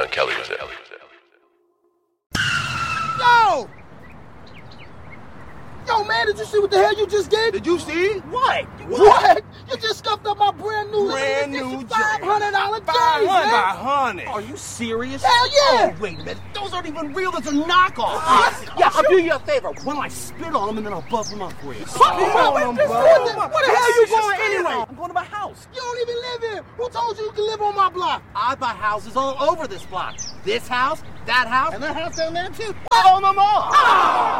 son Kelly was there. Yo! Yo, man, did you see what the hell you just did? Did you see? What? What? You just scuffed up my brand new $500 jersey, man. Are you serious? Hell yeah! Oh, wait a minute. Those aren't even real. That's a knockoff. Yeah, I'll do you a favor. Why don't I spit on them and then I'll buff them up for you? Where the hell you going anyway? I'm going to my house. You don't even live here. Who told you can live on my block? I buy houses all over this block. This house, that house, And that house down there, too. I own them all.